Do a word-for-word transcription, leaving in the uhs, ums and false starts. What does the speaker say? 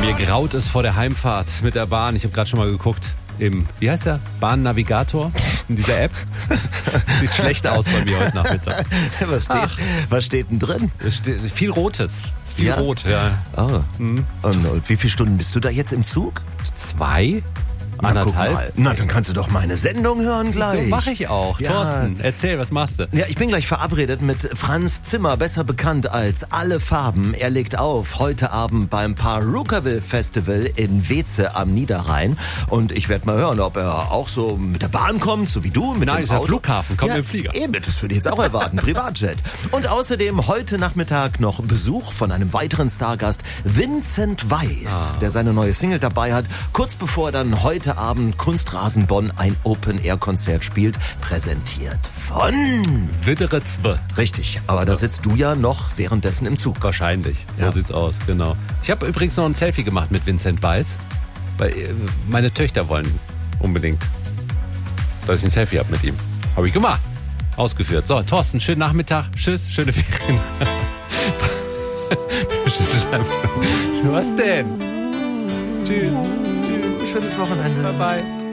Mir graut es vor der Heimfahrt mit der Bahn. Ich habe gerade schon mal geguckt. Im, wie heißt der? Bahnnavigator in dieser App. Sieht schlecht aus bei mir heute Nachmittag. Was steht, was steht denn drin? Es steht viel Rotes. Ist viel Ja? rot, ja. Oh. Mhm. Und, und wie viele Stunden bist du da jetzt im Zug? Zwei? Na, guck Anderthalb? mal. Na, dann kannst du doch meine Sendung hören gleich. So mache ich auch. Ja. Thorsten, erzähl, was machst du? Ja, ich bin gleich verabredet mit Franz Zimmer, besser bekannt als Alle Farben. Er legt auf heute Abend beim Perukaville Festival in Weze am Niederrhein. Und ich werde mal hören, ob er auch so mit der Bahn kommt, so wie du, mit Nein, dem ist der Auto. Flughafen, kommt ja, mit dem Flieger. Eben, das würde ich jetzt auch erwarten, Privatjet. Und außerdem heute Nachmittag noch Besuch von einem weiteren Stargast, Vincent Weiss, Ah. der seine neue Single dabei hat, kurz bevor er dann heute Abend Kunstrasen Bonn ein Open-Air-Konzert spielt, präsentiert von... Wittere Zwe. Richtig, aber da sitzt du ja noch währenddessen im Zug. Wahrscheinlich. So Ja. sieht's aus, genau. Ich habe übrigens noch ein Selfie gemacht mit Vincent Weiss, weil äh, meine Töchter wollen unbedingt, dass ich ein Selfie habe mit ihm. Habe ich gemacht. Ausgeführt. So, Thorsten, schönen Nachmittag. Tschüss, schöne Ferien. Was denn? Tschüss. Tschüss. Schönes Wochenende. Bye bye.